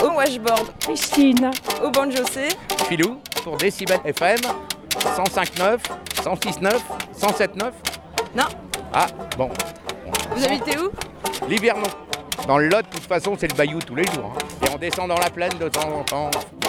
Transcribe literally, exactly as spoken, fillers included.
Au washboard, Christine. au banjo C. Filou pour Décibel F M, cent cinq neuf, cent six neuf, cent sept neuf. Non. Ah, bon. Vous habitez où? Livernon. Dans le Lot, de toute façon, c'est le bayou tous les jours. hein. Et on descend dans la plaine de temps en temps.